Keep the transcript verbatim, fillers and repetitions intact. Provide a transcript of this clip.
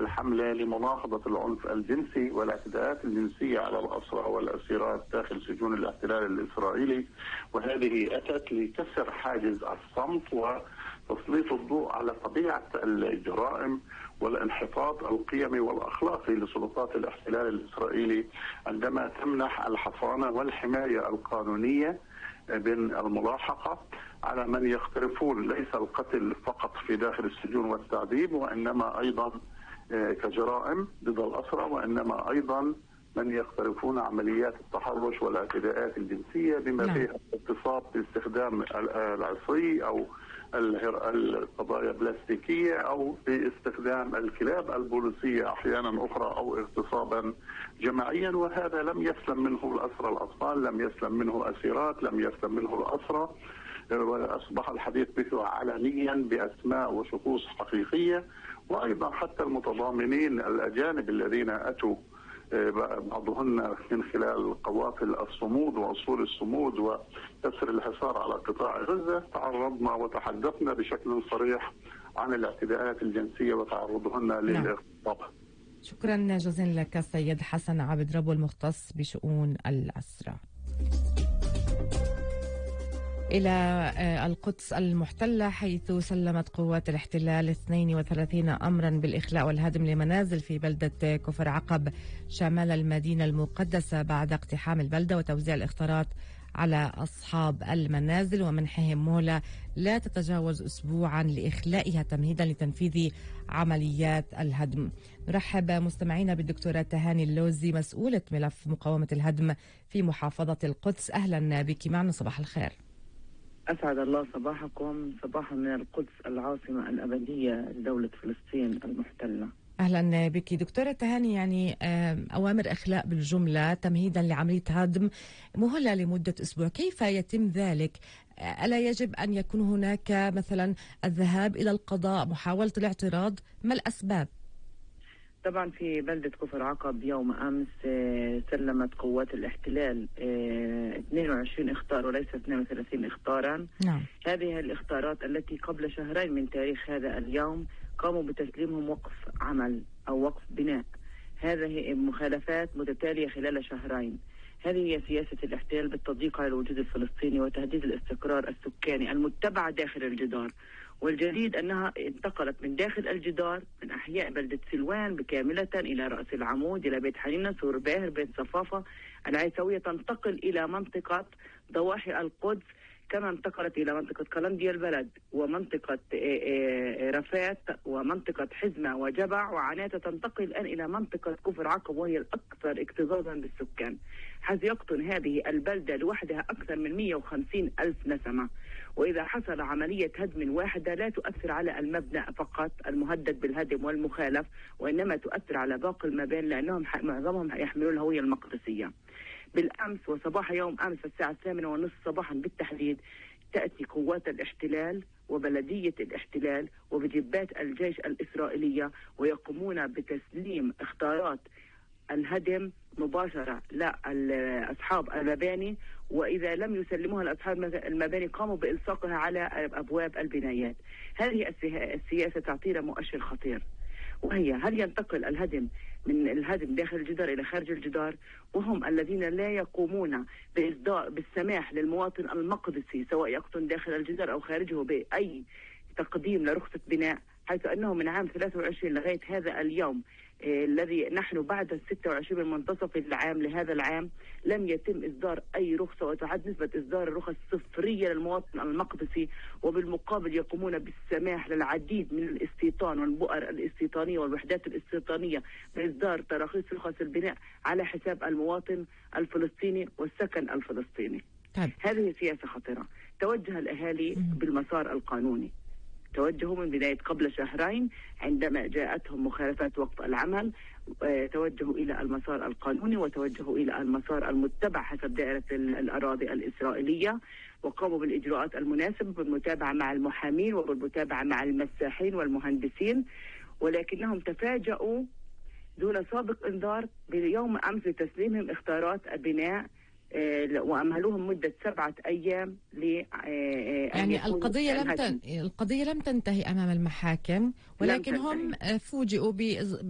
الحملة لمناهضة العنف الجنسي والاعتداءات الجنسية على الأسرى والأسيرات داخل سجون الاحتلال الإسرائيلي، وهذه أتت لكسر حاجز الصمت وتسليط الضوء على طبيعة الجرائم والانحطاط القيمي والأخلاقي لسلطات الاحتلال الإسرائيلي عندما تمنح الحصانة والحماية القانونية بين الملاحقة على من يقترفون ليس القتل فقط في داخل السجون والتعذيب، وإنما أيضا كجرائم ضد الأسرى، وإنما أيضا من يقترفون عمليات التحرش والاعتداءات الجنسية بما فيها الاغتصاب باستخدام العصي أو القضايا بلاستيكية أو باستخدام الكلاب البوليسية أحيانا أخرى أو اغتصابا جماعيا. وهذا لم يسلم منه الأسرى الأطفال، لم يسلم منه أسيرات، لم يسلم منه الأسرى، وأصبح الحديث به علنيا بأسماء وشخوص حقيقية. وأيضا حتى المتضامنين الأجانب الذين أتوا بعضهن من خلال قوافل الصمود وأصول الصمود وكسر الحصار على قطاع غزة، تعرضنا وتحدثنا بشكل صريح عن الاعتداءات الجنسية وتعرضهن للاغتصاب. شكرا جزيلا لك سيد حسن عبد ربه المختص بشؤون الأسرى. إلى القدس المحتلة، حيث سلمت قوات الاحتلال اثنين وثلاثين أمرا بالإخلاء والهدم لمنازل في بلدة كفر عقب شمال المدينة المقدسة بعد اقتحام البلدة وتوزيع الإخطارات على أصحاب المنازل ومنحهم مهلة لا تتجاوز أسبوعا لإخلائها تمهيدا لتنفيذ عمليات الهدم. نرحب مستمعينا بالدكتورة تهاني اللوزي، مسؤولة ملف مقاومة الهدم في محافظة القدس. أهلا بك معنا، صباح الخير. أسعد الله صباحكم، صباحا من القدس العاصمة الأبدية لدولة فلسطين المحتلة. أهلا بك دكتورة تهاني. يعني أوامر إخلاء بالجملة تمهيدا لعملية هدم مهلة لمدة أسبوع، كيف يتم ذلك؟ ألا يجب أن يكون هناك مثلا الذهاب إلى القضاء، محاولة الاعتراض؟ ما الأسباب؟ طبعا في بلدة كفر عقب يوم أمس سلمت قوات الاحتلال اثنين وعشرين اخطار وليس اثنين وثلاثين اخطارا. نعم. هذه الاخطارات التي قبل شهرين من تاريخ هذا اليوم قاموا بتسليمهم وقف عمل أو وقف بناء. هذه مخالفات متتالية خلال شهرين. هذه هي سياسة الاحتلال بالتضييق على الوجود الفلسطيني وتهديد الاستقرار السكاني المتبع داخل الجدار. والجديد أنها انتقلت من داخل الجدار من أحياء بلدة سلوان بكاملة إلى رأس العمود، إلى بيت حنينة، سور باهر، بيت صفافة، العيسوية، تنتقل إلى منطقة ضواحي القدس، كما انتقلت إلى منطقة قلنديا البلد ومنطقة رفات ومنطقة حزمة وجبع وعناتة، تنتقل الآن إلى منطقة كفر عقب وهي الأكثر اكتظاظا بالسكان، حيث يقطن هذه البلدة لوحدها أكثر من مئة وخمسين ألف نسمة. وإذا حصل عملية هدم واحدة لا تؤثر على المبنى فقط المهدد بالهدم والمخالف، وإنما تؤثر على باقي المباني لأنهم معظمهم يحملون الهوية المقدسية. بالأمس وصباح يوم أمس الساعة الثامنة ونصف صباحا بالتحديد تأتي قوات الاحتلال وبلدية الاحتلال وبجبات الجيش الإسرائيلية ويقومون بتسليم اختارات الهدم مباشرة لأصحاب المباني، وإذا لم يسلموها لأصحاب المباني قاموا بإلصاقها على أبواب البنايات. هذه السياسة تعطينا مؤشر خطير، وهي هل ينتقل الهدم من الهدم داخل الجدار إلى خارج الجدار، وهم الذين لا يقومون بإصدار بالسماح للمواطن المقدسي سواء يقطن داخل الجدار أو خارجه بأي تقديم لرخصة بناء، حيث أنه من عام ثلاثة وعشرين لغاية هذا اليوم إيه الذي نحن بعد ستة وعشرين من منتصف العام لهذا العام لم يتم إصدار أي رخصة، وتعد نسبة إصدار الرخص صفرية للمواطن المقدسي، وبالمقابل يقومون بالسماح للعديد من الاستيطان والبؤر الاستيطانية والوحدات الاستيطانية بإصدار تراخيص رخص البناء على حساب المواطن الفلسطيني والسكن الفلسطيني. طيب. هذه سياسة خطيرة. توجه الأهالي بالمسار القانوني، توجهوا من بداية قبل شهرين عندما جاءتهم مخالفات وقف العمل، توجهوا إلى المسار القانوني وتوجهوا إلى المسار المتبع حسب دائرة الأراضي الإسرائيلية، وقاموا بالإجراءات المناسبة بالمتابعة مع المحامين وبالمتابعة مع المساحين والمهندسين، ولكنهم تفاجؤوا دون سابق إنذار بيوم أمس لتسليمهم اختارات البناء وأمهلوهم مدة سبعة أيام ل يعني القضية لم تن... القضية لم تنتهي أمام المحاكم، ولكن هم فوجئوا ب